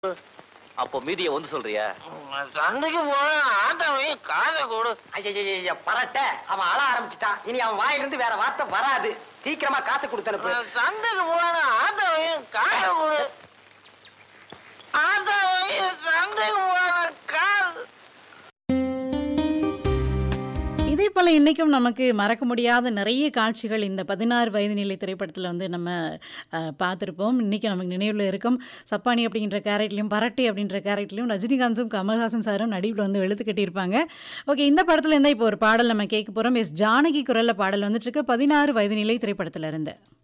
அப்போ மீதிய வந்து சொல்றியா? சந்தைக்கு போன ஆட்டோவையும் காதை கொடு. ஐய பரட்ட அவன் அழ ஆரம்பிச்சுட்டான். இனி அவன் வாயிலிருந்து வேற வார்த்தை வராது. சீக்கிரமா காசு கொடுத்தனுப்பு. சந்தைக்கு போன ஆட்டோவையும் காதை கொடு. ஆட்டோவையும் சந்தைக்கு போன காது. இதே போல் இன்றைக்கும் நமக்கு மறக்க முடியாத நிறைய காட்சிகள் இந்த 16 வயது நிலை திரைப்படத்தில் வந்து நம்ம பார்த்துருப்போம். இன்றைக்கி நமக்கு நினைவில் இருக்கும். சப்பானி அப்படின்ற கேரக்டர்லையும் பரட்டை அப்படின்ற கேரக்டர்லையும் ரஜினிகாந்தும் கமல்ஹாசன் சாரும் நடிப்பில் வந்து வெளுத்து கட்டியிருப்பாங்க. ஓகே, இந்த படத்தில் இருந்தால் இப்போ ஒரு பாடல் நம்ம கேட்க போகிறோம். எஸ் ஜானகி குரலில் பாடல் வந்துட்டுருக்கு 16 வயது நிலை திரைப்படத்தில் இருந்து.